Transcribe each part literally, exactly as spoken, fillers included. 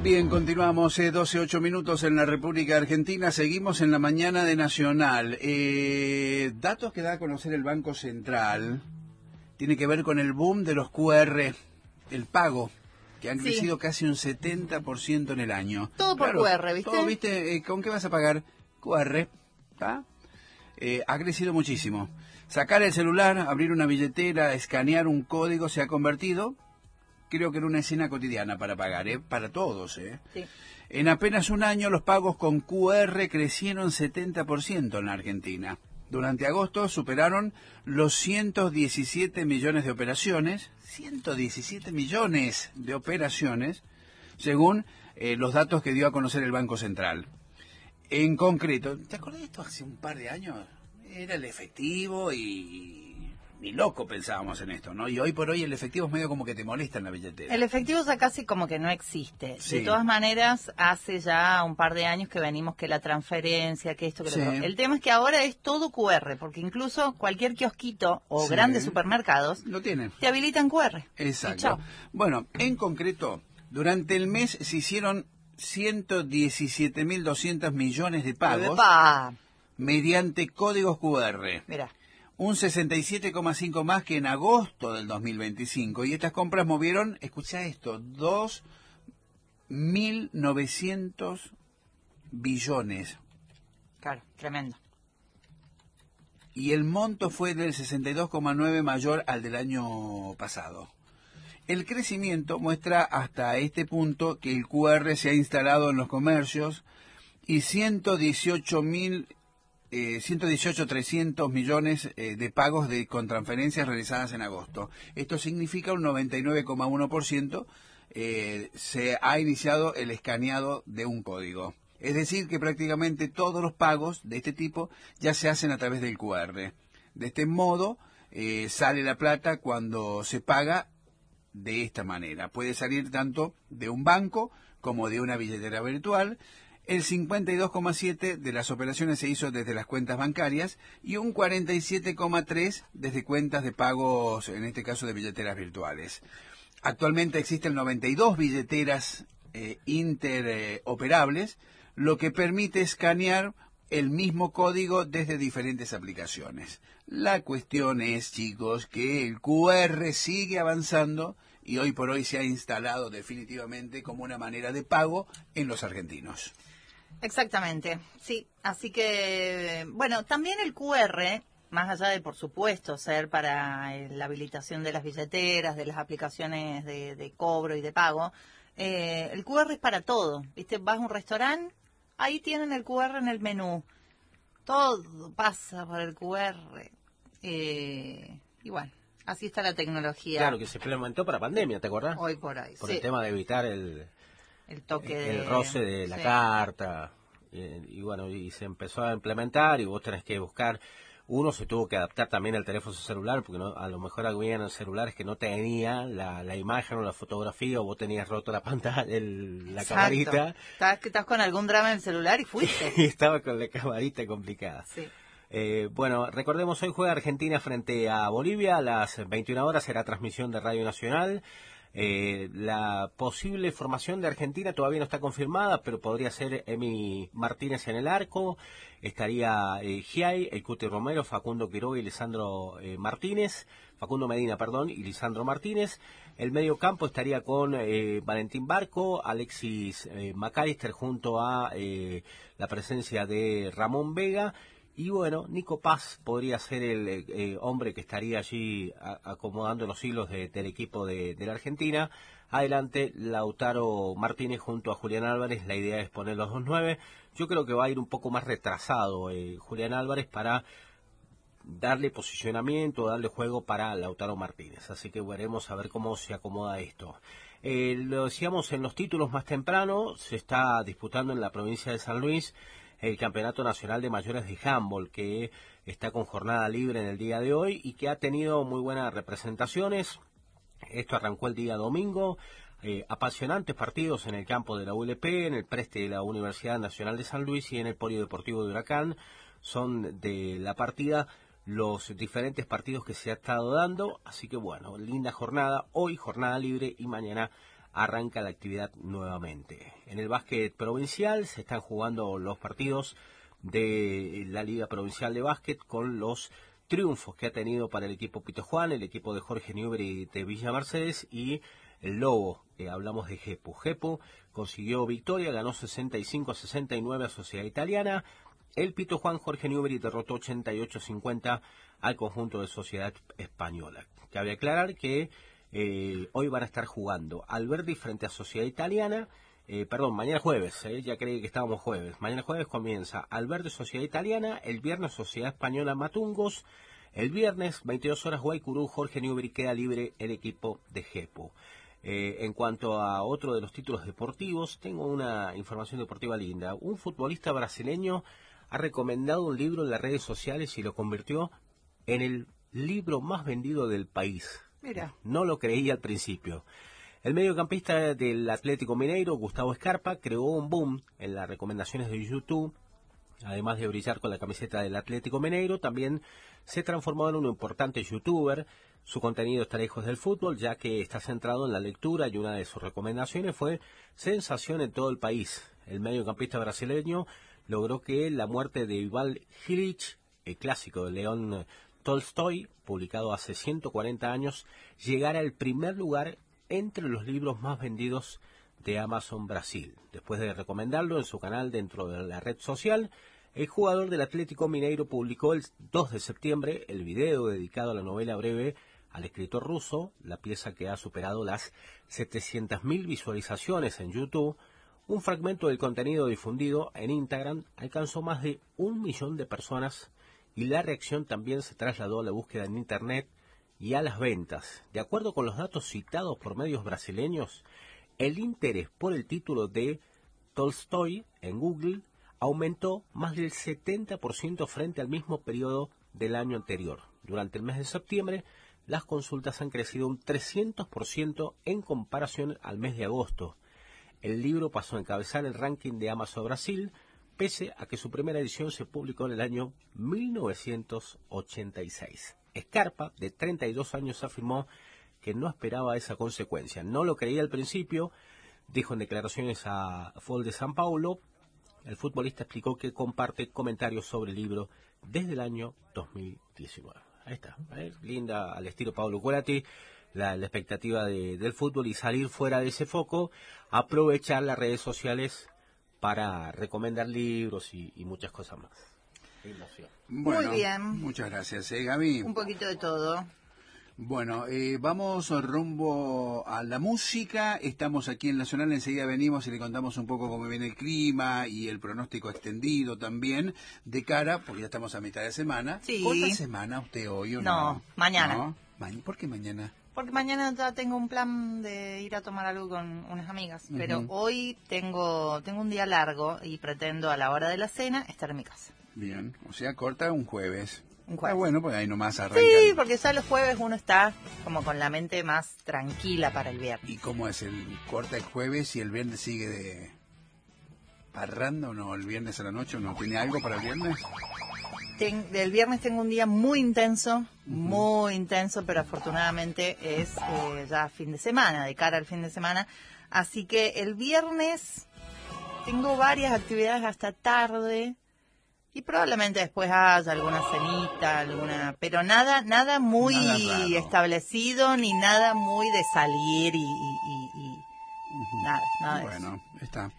Bien, continuamos, eh, doce ocho minutos en la República Argentina, seguimos en la mañana de Nacional. Eh, datos que da a conocer el Banco Central, tiene que ver con el boom de los Q R, el pago, que han Sí. crecido casi un setenta por ciento en el año. Todo por Claro, Q R, ¿viste? Todo, ¿viste? Eh, ¿Con qué vas a pagar? Q R, ¿está? Eh, ha crecido muchísimo. Sacar el celular, abrir una billetera, escanear un código se ha convertido, creo que en una escena cotidiana para pagar, ¿eh? Para todos, ¿eh? Sí. En apenas un año los pagos con Q R crecieron setenta por ciento en la Argentina. Durante agosto superaron los ciento diecisiete millones de operaciones, ciento diecisiete millones de operaciones, según eh, los datos que dio a conocer el Banco Central. En concreto, ¿te acordás de esto hace un par de años? Era el efectivo y ni loco pensábamos en esto, ¿no? Y hoy por hoy el efectivo es medio como que te molesta en la billetera. El efectivo ya casi como que no existe. Sí. De todas maneras, hace ya un par de años que venimos que la transferencia, que esto, que Sí. lo otro. El tema es que ahora es todo Q R, porque incluso cualquier kiosquito o Sí. grandes supermercados Lo tienen. te habilitan Q R. Y Exacto. chao. Bueno, en concreto, durante el mes se hicieron ciento diecisiete mil doscientos millones de pagos ¡Epa! mediante códigos Q R. Mira, Un sesenta y siete coma cinco más que en agosto del dos mil veinticinco. Y estas compras movieron, escucha esto, dos mil novecientos billones. claro, tremendo. Y el monto fue del sesenta y dos coma nueve mayor al del año pasado. El crecimiento muestra hasta este punto que el Q R se ha instalado en los comercios y ciento dieciocho mil, eh, ciento dieciocho trescientos millones eh, de pagos de con transferencias realizadas en agosto. Esto significa un noventa y nueve coma uno por ciento eh, se ha iniciado el escaneado de un código. Es decir, que prácticamente todos los pagos de este tipo ya se hacen a través del Q R. De este modo, eh, sale la plata cuando se paga de esta manera. Puede salir tanto de un banco como de una billetera virtual. El cincuenta y dos coma siete por ciento de las operaciones se hizo desde las cuentas bancarias y un cuarenta y siete coma tres por ciento desde cuentas de pagos, en este caso de billeteras virtuales. Actualmente existen noventa y dos billeteras eh, interoperables, lo que permite escanear el mismo código desde diferentes aplicaciones. La cuestión es, chicos, que el Q R sigue avanzando y hoy por hoy se ha instalado definitivamente como una manera de pago en los argentinos. Exactamente, sí. Así que, bueno, también el Q R, más allá de, por supuesto, ser para eh, la habilitación de las billeteras, de las aplicaciones de, de cobro y de pago, eh, el Q R es para todo. ¿Viste? Vas a un restaurante, ahí tienen el Q R en el menú. Todo pasa por el Q R. Eh, y bueno, así está la tecnología. Claro, que se implementó para pandemia, ¿te acordás? Hoy por hoy, Por sí. el tema de evitar el, El toque el, de... roce de la sí. carta. Y, y bueno, y se empezó a implementar y vos tenés que buscar. Uno se tuvo que adaptar también al teléfono celular, porque no, a lo mejor había celulares que no tenía la, la imagen o la fotografía, o vos tenías roto la pantalla, el, la Exacto. camarita, Estás, que estás con algún drama en el celular y fuiste. y estaba con la camarita complicada. Sí. Eh, bueno, recordemos, hoy juega Argentina frente a Bolivia, a las veintiuna horas será transmisión de Radio Nacional. Eh, la posible formación de Argentina todavía no está confirmada, pero podría ser Emi Martínez en el arco, estaría eh, Giai, el Cuti Romero, Facundo Quiroga y Lisandro eh, Martínez, Facundo Medina, perdón, y Lisandro Martínez. El medio campo estaría con eh, Valentín Barco, Alexis eh, McAllister, junto a eh, la presencia de Ramón Vega. Y bueno, Nico Paz podría ser el eh, hombre que estaría allí a, acomodando los hilos de, del equipo de, de la Argentina. Adelante, Lautaro Martínez junto a Julián Álvarez. La idea es poner los dos nueve. Yo creo que va a ir un poco más retrasado eh, Julián Álvarez para darle posicionamiento, darle juego para Lautaro Martínez. Así que veremos a ver cómo se acomoda esto. Eh, lo decíamos en los títulos más temprano, se está disputando en la provincia de San Luis el Campeonato Nacional de Mayores de Handball, que está con jornada libre en el día de hoy y que ha tenido muy buenas representaciones. Esto arrancó el día domingo, eh, apasionantes partidos en el campo de la U L P, en el Preste de la Universidad Nacional de San Luis y en el Polideportivo de Huracán. Son de la partida los diferentes partidos que se ha estado dando, así que bueno, linda jornada, hoy jornada libre y mañana arranca la actividad nuevamente. En el básquet provincial se están jugando los partidos de la Liga Provincial de Básquet con los triunfos que ha tenido para el equipo Pito Juan, el equipo de Jorge Newbery de Villa Mercedes y el Lobo, eh, hablamos de Gepu. Gepu consiguió victoria, ganó sesenta y cinco a sesenta y nueve a Sociedad Italiana. El Pito Juan Jorge Newbery derrotó ochenta y ocho a cincuenta al conjunto de Sociedad Española. Cabe aclarar que eh, hoy van a estar jugando Alberdi frente a Sociedad Italiana. Eh, perdón, mañana jueves, eh, ya creí que estábamos jueves. Mañana jueves comienza Alberdi Sociedad Italiana, el viernes Sociedad Española Matungos, el viernes veintidós horas Guaycurú, Jorge Newbery queda libre el equipo de Gepu. Eh, en cuanto a otro de los títulos deportivos, tengo una información deportiva linda. Un futbolista brasileño ha recomendado un libro en las redes sociales y lo convirtió en el libro más vendido del país. Mira. No lo creí al principio. El mediocampista del Atlético Mineiro, Gustavo Scarpa, creó un boom en las recomendaciones de YouTube. Además de brillar con la camiseta del Atlético Mineiro, también se transformó en un importante youtuber. Su contenido está lejos del fútbol, ya que está centrado en la lectura y una de sus recomendaciones fue sensación en todo el país. El mediocampista brasileño logró que La muerte de Ivan Illich, el clásico de León Tolstoy, publicado hace ciento cuarenta años, llegara al primer lugar entre los libros más vendidos de Amazon Brasil. Después de recomendarlo en su canal dentro de la red social, el jugador del Atlético Mineiro publicó el dos de septiembre el video dedicado a la novela breve al escritor ruso, la pieza que ha superado las setecientas mil visualizaciones en YouTube. Un fragmento del contenido difundido en Instagram alcanzó más de un millón de personas y la reacción también se trasladó a la búsqueda en Internet y a las ventas. De acuerdo con los datos citados por medios brasileños, el interés por el título de Tolstoy en Google aumentó más del setenta por ciento frente al mismo periodo del año anterior. Durante el mes de septiembre, las consultas han crecido un trescientos por ciento en comparación al mes de agosto. El libro pasó a encabezar el ranking de Amazon Brasil, pese a que su primera edición se publicó en el año mil novecientos ochenta y seis. Scarpa, de treinta y dos años, afirmó que no esperaba esa consecuencia. No lo creía al principio, dijo en declaraciones a Folha de São Paulo. El futbolista explicó que comparte comentarios sobre el libro desde el año dos mil diecinueve. Ahí está, ¿eh? Linda, al estilo Paulo Curati, la, la expectativa de, del fútbol y salir fuera de ese foco, aprovechar las redes sociales para recomendar libros y, y muchas cosas más. Bueno, muy bien. Muchas gracias, ¿eh, Gaby? Un poquito de todo. Bueno, eh, vamos rumbo a la música. Estamos aquí en Nacional, enseguida venimos y le contamos un poco cómo viene el clima y el pronóstico extendido también de cara, porque ya estamos a mitad de semana. Sí. ¿Corta semana usted hoy o no? No, mañana. ¿No? Ma- ¿Por qué mañana? Porque mañana ya tengo un plan de ir a tomar algo con unas amigas, Ujú. pero hoy tengo tengo un día largo y pretendo a la hora de la cena estar en mi casa. Bien, o sea, corta un jueves. Un jueves. Ah, bueno, pues ahí nomás arranca. Sí, el- porque ya los jueves uno está como con la mente más tranquila para el viernes. ¿Y cómo es? ¿El corta el jueves y el viernes sigue de parranda o no? ¿El viernes a la noche o no? ¿Tiene algo para el viernes? Ten- el viernes tengo un día muy intenso, muy intenso, pero afortunadamente es eh, ya fin de semana, de cara al fin de semana. Así que el viernes tengo varias actividades hasta tarde y probablemente después haya alguna cenita, alguna, pero nada, nada muy Nada raro. establecido ni nada muy de salir y, y- y- y nada, nada de eso. Bueno, está.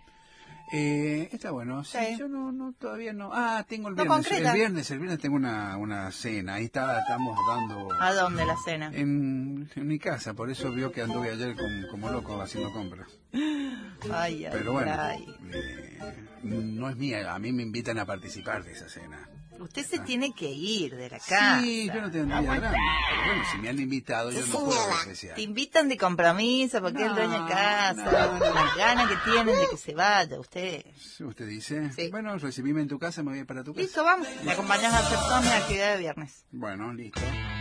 Eh, está bueno. Sí, Sí. yo no, no, todavía no. Ah, tengo el No viernes. concreta. el viernes, el viernes tengo una, una cena. Ahí está, estamos dando ¿A dónde la cena? en, en mi casa. Por eso vio que anduve ayer con- como loco haciendo compras. Ay, ay, Pero bueno, ay. eh, no es mía. A mí me invitan a participar de esa cena. Usted se tiene que ir de la casa. Sí, yo no tendría drama. Pero bueno, si me han invitado, yo no puedo despreciar. Te invitan de compromiso porque es el dueño de casa. no, no. Las ganas que tienen de que se vaya usted. ¿Usted dice? Sí. Bueno, recibime en tu casa, me voy para tu casa. Listo, vamos. Me acompañas a hacer todas mis actividades de viernes. Bueno, listo.